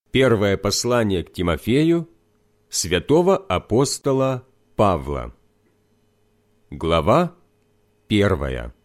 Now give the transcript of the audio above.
Первое послание к Тимофею святого апостола Павла. Глава 1.